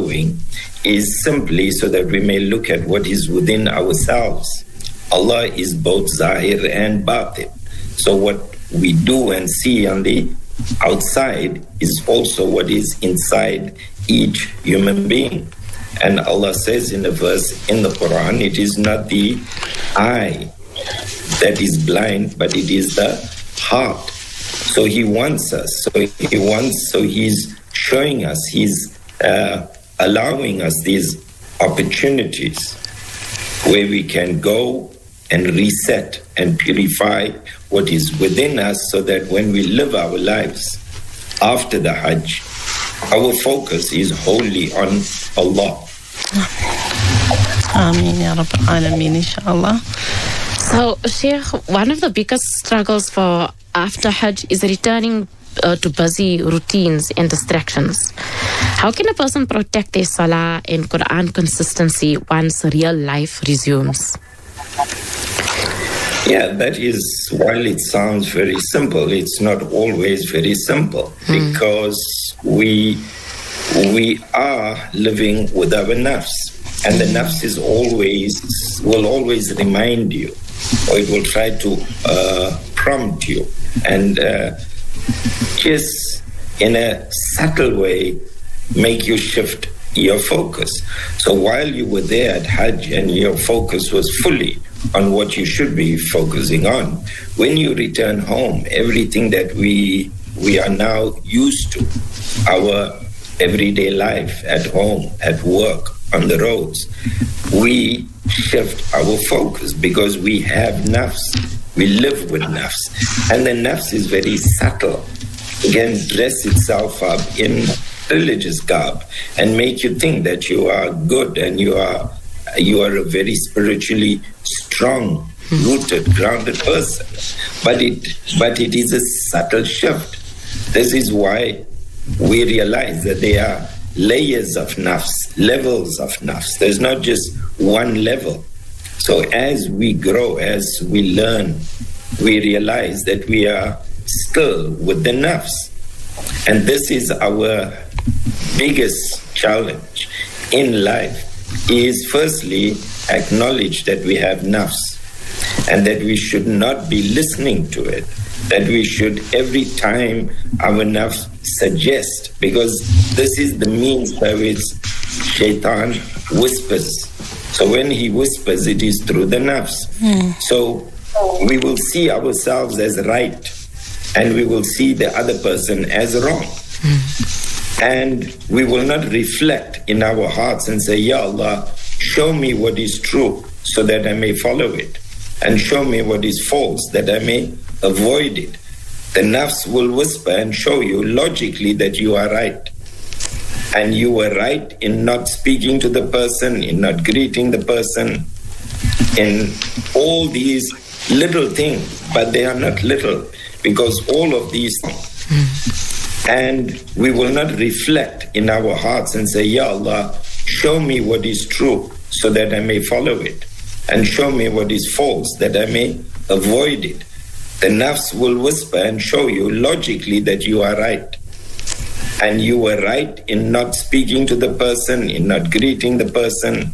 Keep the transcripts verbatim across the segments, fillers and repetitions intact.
following is simply so that we may look at what is within ourselves. Allah is both Zahir and Batin. So what we do and see on the outside is also what is inside each human being. And Allah says in a verse in the Quran, it is not the eye that is blind, but it is the heart. So He wants us. So He wants, so He's showing us, He's uh, allowing us these opportunities where we can go and reset and purify what is within us, so that when we live our lives after the Hajj, our focus is wholly on Allah. Ameen ya Rabbal Alameen, inshallah. So, Sheikh, one of the biggest struggles for after Hajj is returning uh, to busy routines and distractions. How can a person protect their salah and Quran consistency once real life resumes? Yeah, that is, while it sounds very simple, it's not always very simple, mm. because we we are living with our nafs, and the nafs is always will always remind you, or it will try to uh, prompt you, and uh, just in a subtle way make you shift your focus. So while you were there at Hajj and your focus was fully on what you should be focusing on, when you return home, everything that we we are now used to, our everyday life at home, at work, on the roads, we shift our focus because we have nafs. We live with nafs. And the nafs is very subtle. It can dress itself up in religious garb and make you think that you are good and you are you are a very spiritually strong, rooted, grounded person. But it but it is a subtle shift. This is why we realize that there are layers of nafs, levels of nafs. There's not just one level. So as we grow, as we learn, we realize that we are still with the nafs. And this is our biggest challenge in life, is firstly acknowledge that we have nafs and that we should not be listening to it, that we should every time our nafs suggest, because this is the means by which shaitan whispers. So when he whispers, it is through the nafs. Mm. So we will see ourselves as right and we will see the other person as wrong. Mm. And we will not reflect in our hearts and say, Ya Allah, show me what is true so that I may follow it, and show me what is false that I may avoid it. The nafs will whisper and show you logically that you are right. And you were right in not speaking to the person, in not greeting the person, in all these little things, but they are not little, because all of these things. Mm. And we will not reflect in our hearts and say, Ya Allah, show me what is true so that I may follow it, and show me what is false that I may avoid it. The nafs will whisper and show you logically that you are right. And you were right in not speaking to the person, in not greeting the person,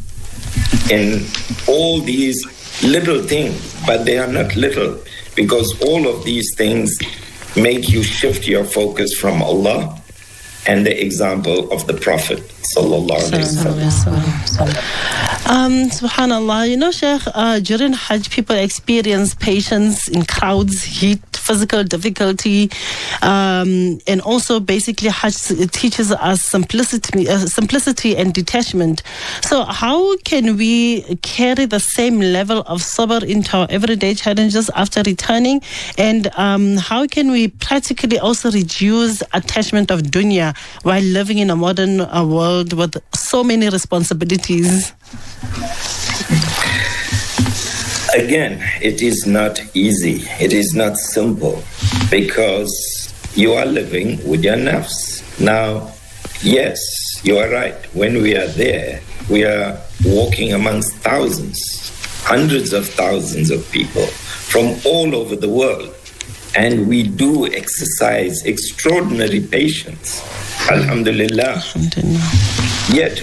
in all these little things, but they are not little, because all of these things make you shift your focus from Allah and the example of the Prophet sallallahu alaihi wasallam. Um, subhanallah, you know, Sheikh, uh, during Hajj, people experience patience in crowds, heat, physical difficulty, um, and also basically Hajj it teaches us simplicity, uh, simplicity and detachment. So how can we carry the same level of sabr into our everyday challenges after returning? And um, how can we practically also reduce attachment of dunya while living in a modern uh, world with so many responsibilities? Again, it is not easy. It is not simple, because you are living with your nafs. Now, yes, you are right. When we are there, we are walking amongst thousands, hundreds of thousands of people from all over the world. And we do exercise extraordinary patience. Alhamdulillah. Alhamdulillah. Yet